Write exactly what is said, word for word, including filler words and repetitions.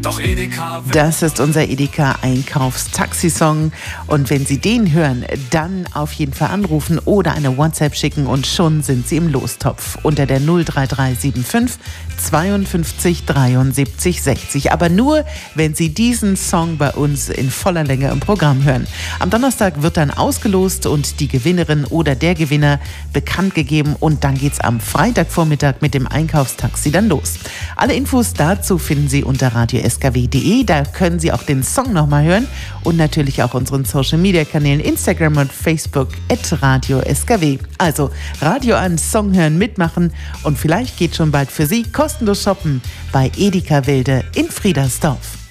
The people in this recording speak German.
Doch Edeka will. Das ist unser Edeka-Einkaufstaxi-Song. Und wenn Sie den hören, dann auf jeden Fall anrufen oder eine WhatsApp schicken und schon sind Sie im Lostopf unter der null drei drei sieben fünf zweiundfünfzig dreiundsiebzig sechzig. Aber nur, wenn Sie diesen Song bei uns in voller Länge im Programm hören. Am Donnerstag wird dann ausgelost und die Gewinnerin oder der Gewinner bekannt gegeben. Und dann geht's am Freitagvormittag mit dem Einkaufstaxi dann los. Alle Infos dazu finden Sie unter radio s k w punkt d e. Da können Sie auch den Song nochmal hören und natürlich auch unseren Social-Media-Kanälen Instagram und Facebook at Radio S K W. Also Radio an, Song hören, mitmachen und vielleicht geht schon bald für Sie kostenlos shoppen bei Edeka Wilde in Friedersdorf.